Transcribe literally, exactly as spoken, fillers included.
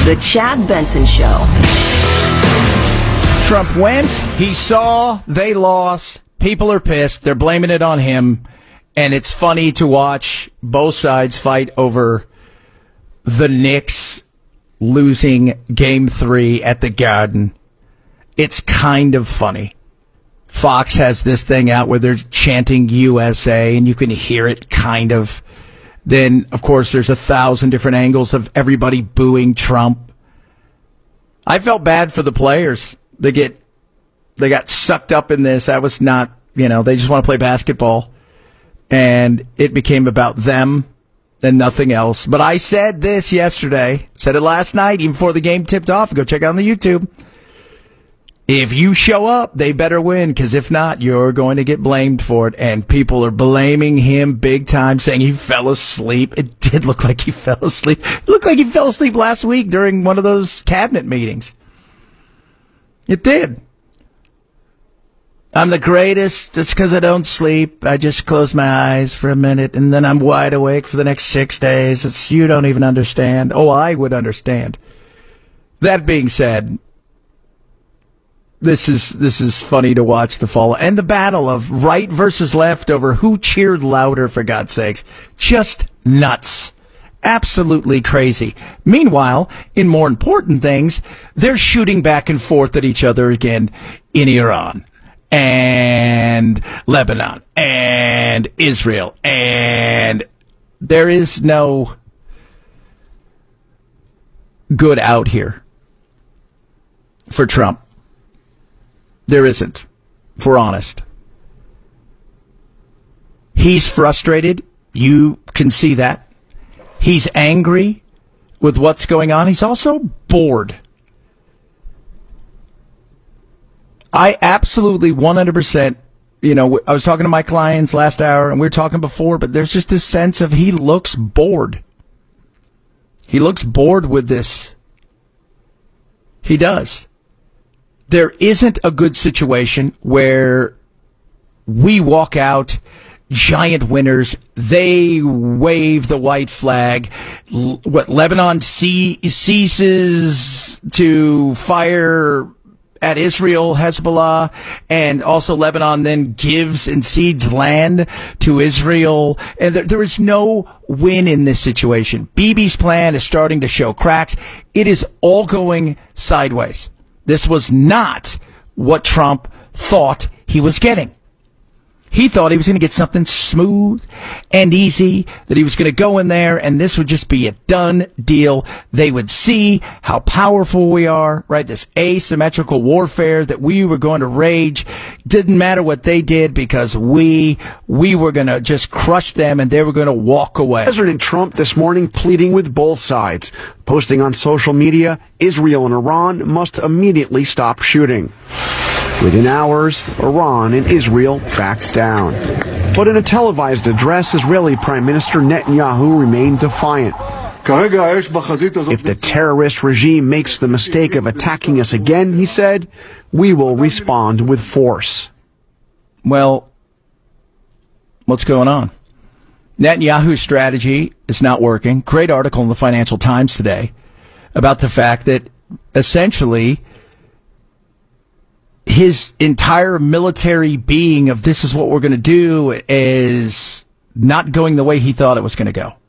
The Chad Benson Show. Trump went, he saw, they lost, people are pissed, they're blaming it on him, and it's funny to watch both sides fight over the Knicks losing game three at the Garden. It's kind of funny. Fox has this thing out where they're chanting U S A, and you can hear it kind of. Then, of course, there's a thousand different angles of everybody booing Trump. I felt bad for the players. They get, they got sucked up in this. That was not, you know, they just want to play basketball. And it became about them and nothing else. But I said this yesterday, said it last night, even before the game tipped off. Go check it out on the YouTube. If you show up, they better win, because if not, you're going to get blamed for it. And people are blaming him big time, saying he fell asleep. It did look like he fell asleep. It looked like he fell asleep last week during one of those cabinet meetings. It did. I'm the greatest. It's because I don't sleep. I just close my eyes for a minute, and then I'm wide awake for the next six days. It's, you don't even understand. Oh, I would understand. That being said, This is this is funny to watch the fall and the battle of right versus left over who cheered louder, for God's sakes. Just nuts. Absolutely crazy. Meanwhile, in more important things, they're shooting back and forth at each other again in Iran and Lebanon and Israel. And there is no good out here for Trump. There isn't, if we're honest. He's frustrated. You can see that. He's angry with what's going on. He's also bored. I absolutely one hundred percent, you know, I was talking to my clients last hour, and we were talking before, but there's just this sense of he looks bored. He looks bored with this. He does. There isn't a good situation where we walk out giant winners. They wave the white flag. L- what Lebanon ce- ceases to fire at Israel, Hezbollah, and also Lebanon then gives and cedes land to Israel. And there, there is no win in this situation. Bibi's plan is starting to show cracks. It is all going sideways. This was not what Trump thought he was getting. He thought he was going to get something smooth and easy, that he was going to go in there and this would just be a done deal. They would see how powerful we are, right? This asymmetrical warfare that we were going to rage. Didn't matter what they did, because we, we were going to just crush them and they were going to walk away. President Trump this morning pleading with both sides, posting on social media, Israel and Iran must immediately stop shooting. Within hours, Iran and Israel backed down. But in a televised address, Israeli Prime Minister Netanyahu remained defiant. If the terrorist regime makes the mistake of attacking us again, he said, we will respond with force. Well, what's going on? Netanyahu's strategy is not working. Great article in the Financial Times today about the fact that essentially his entire military being of this is what we're going to do is not going the way he thought it was going to go.